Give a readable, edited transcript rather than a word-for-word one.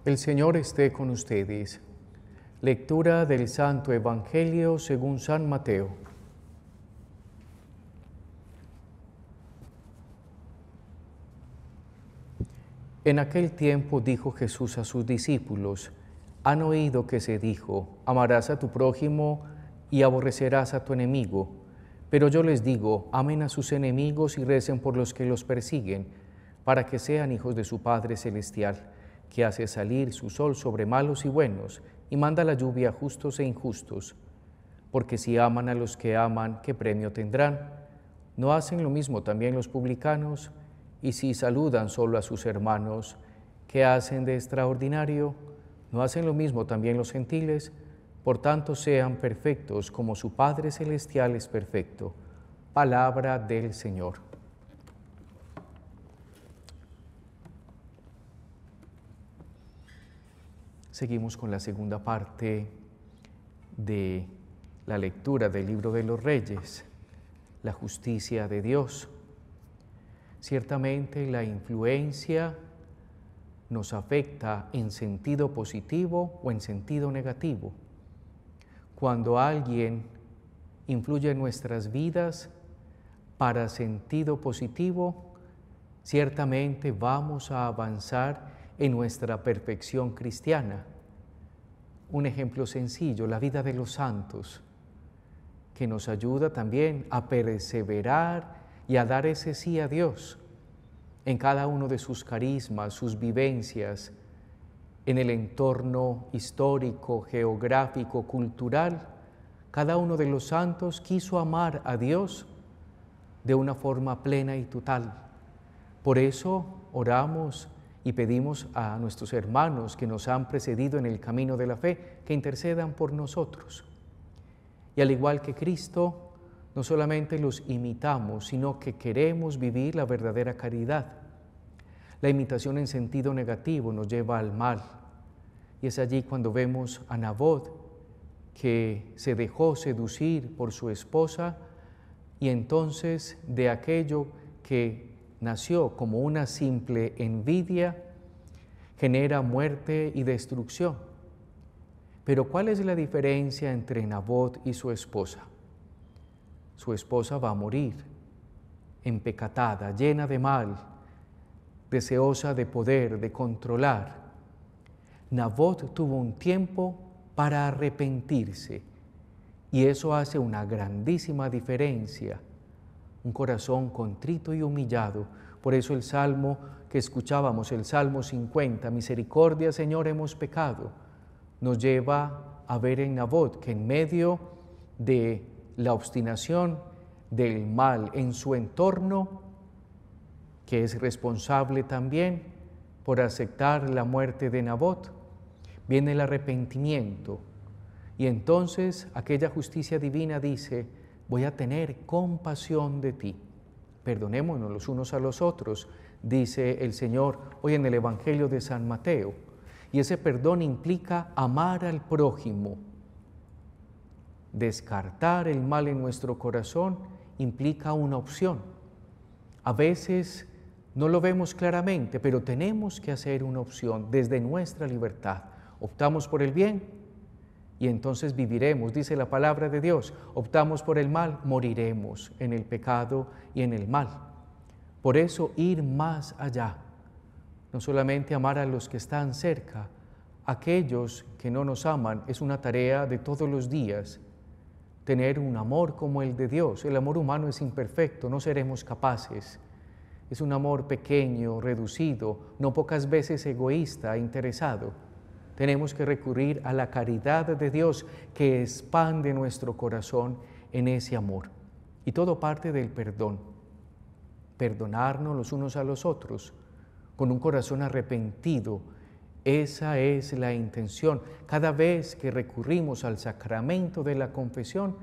El Señor esté con ustedes. Lectura del Santo Evangelio según San Mateo. En aquel tiempo dijo Jesús a sus discípulos: han oído que se dijo, amarás a tu prójimo y aborrecerás a tu enemigo. Pero yo les digo, amen a sus enemigos y recen por los que los persiguen, para que sean hijos de su Padre Celestial, que hace salir su sol sobre malos y buenos, y manda la lluvia a justos e injustos. Porque si aman a los que aman, ¿qué premio tendrán? ¿No hacen lo mismo también los publicanos? Y si saludan solo a sus hermanos, ¿qué hacen de extraordinario? ¿No hacen lo mismo también los gentiles? Por tanto, sean perfectos como su Padre Celestial es perfecto. Palabra del Señor. Seguimos con la segunda parte de la lectura del Libro de los Reyes, la justicia de Dios. Ciertamente la influencia nos afecta en sentido positivo o en sentido negativo. Cuando alguien influye en nuestras vidas para sentido positivo, ciertamente vamos a avanzar en nuestra perfección cristiana. Un ejemplo sencillo, la vida de los santos, que nos ayuda también a perseverar y a dar ese sí a Dios en cada uno de sus carismas, sus vivencias, en el entorno histórico, geográfico, cultural. Cada uno de los santos quiso amar a Dios de una forma plena y total. Por eso oramos y pedimos a nuestros hermanos que nos han precedido en el camino de la fe que intercedan por nosotros. Y al igual que Cristo, no solamente los imitamos, sino que queremos vivir la verdadera caridad. La imitación en sentido negativo nos lleva al mal. Y es allí cuando vemos a Nabot, que se dejó seducir por su esposa, y entonces de aquello que nació como una simple envidia, genera muerte y destrucción. Pero ¿cuál es la diferencia entre Nabot y su esposa? Su esposa va a morir, empecatada, llena de mal, deseosa de poder, de controlar. Nabot tuvo un tiempo para arrepentirse, y eso hace una grandísima diferencia. Un corazón contrito y humillado. Por eso el salmo que escuchábamos, el Salmo 50, misericordia, Señor, hemos pecado, nos lleva a ver en Nabot que en medio de la obstinación del mal en su entorno, que es responsable también por aceptar la muerte de Nabot, viene el arrepentimiento. Y entonces aquella justicia divina dice: voy a tener compasión de ti. Perdonémonos los unos a los otros, dice el Señor hoy en el Evangelio de San Mateo. Y ese perdón implica amar al prójimo. Descartar el mal en nuestro corazón implica una opción. A veces no lo vemos claramente, pero tenemos que hacer una opción desde nuestra libertad. Optamos por el bien y entonces viviremos, dice la palabra de Dios. Optamos por el mal, moriremos en el pecado y en el mal. Por eso ir más allá, no solamente amar a los que están cerca, aquellos que no nos aman es una tarea de todos los días. Tener un amor como el de Dios. El amor humano es imperfecto, no seremos capaces. Es un amor pequeño, reducido, no pocas veces egoísta, interesado. Tenemos que recurrir a la caridad de Dios que expande nuestro corazón en ese amor. Y todo parte del perdón. Perdonarnos los unos a los otros con un corazón arrepentido. Esa es la intención. Cada vez que recurrimos al sacramento de la confesión,